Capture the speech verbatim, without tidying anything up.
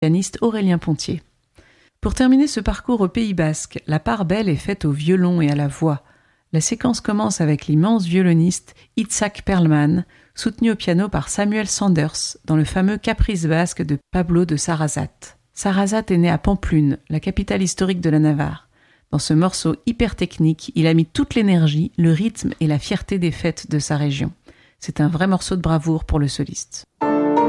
pianiste Aurélien Pontier. Pour terminer ce parcours au Pays Basque, la part belle est faite au violon et à la voix. La séquence commence avec l'immense violoniste Itzhak Perlman, soutenu au piano par Samuel Sanders dans le fameux Caprice basque de Pablo de Sarasate. Sarasate est né à Pampelune, la capitale historique de la Navarre. Dans ce morceau hyper technique, il a mis toute l'énergie, le rythme et la fierté des fêtes de sa région. C'est un vrai morceau de bravoure pour le soliste.